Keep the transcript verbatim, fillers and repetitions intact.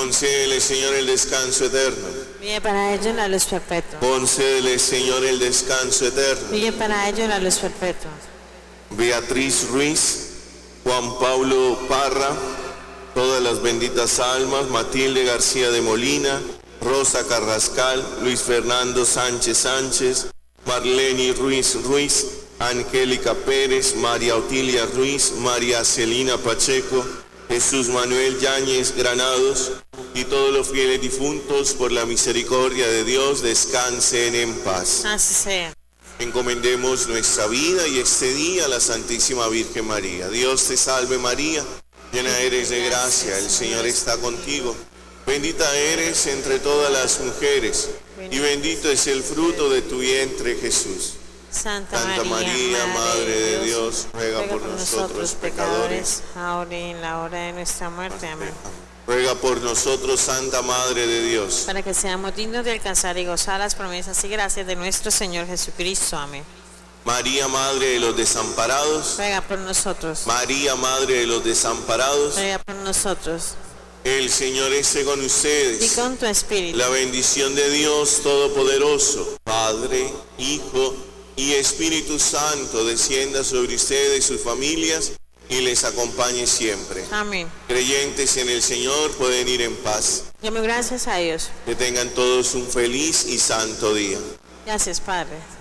Concédele, Señor, el descanso eterno. Vive para ellos la luz perpetua. Concédele, Señor, el descanso eterno. Vive para ellos la luz perpetua. Beatriz Ruiz, Juan Pablo Parra, todas las benditas almas, Matilde García de Molina, Rosa Carrascal, Luis Fernando Sánchez Sánchez, Marlene Ruiz Ruiz, Angélica Pérez, María Otilia Ruiz, María Celina Pacheco, Jesús Manuel Yáñez Granados y todos los fieles difuntos, por la misericordia de Dios, descansen en paz. Así sea. Encomendemos nuestra vida y este día a la Santísima Virgen María. Dios te salve María, llena eres de gracia, el Señor está contigo. Bendita eres entre todas las mujeres y bendito es el fruto de tu vientre, Jesús. Santa, Santa María, Madre de Dios, ruega por nosotros pecadores, ahora y en la hora de nuestra muerte. Amén. Ruega por nosotros, Santa Madre de Dios, para que seamos dignos de alcanzar y gozar las promesas y gracias de nuestro Señor Jesucristo. Amén. María, Madre de los desamparados, ruega por nosotros. María, Madre de los desamparados, ruega por nosotros. El Señor esté con ustedes. Y con tu espíritu. La bendición de Dios Todopoderoso, Padre, Hijo y Espíritu Santo, descienda sobre ustedes y sus familias y les acompañe siempre. Amén. Creyentes en el Señor pueden ir en paz. Demos gracias a Dios. Que tengan todos un feliz y santo día. Gracias, Padre.